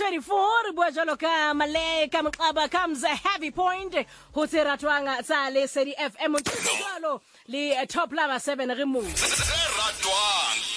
24 bua jalo ka male ka mqaba comes a heavy point ho tseratwanga tsa le Sedi FM jalo le top lava 7 re mo Ratwang